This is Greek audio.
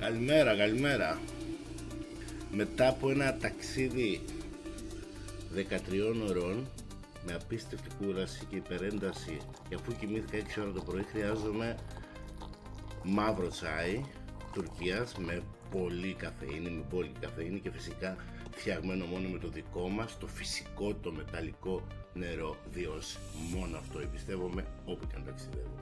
Καλημέρα. Μετά από ένα ταξίδι 13 ώρων με απίστευτη κούραση και υπερένταση, και αφού κοιμήθηκα 6 ώρα το πρωί, χρειάζομαι μαύρο τσάι Τουρκίας με πολύ καφεΐνη, και φυσικά φτιαγμένο μόνο με το δικό μας, το φυσικό, το μεταλλικό νερό, διότι μόνο αυτό εμπιστεύομαι όπου και αν ταξιδεύω.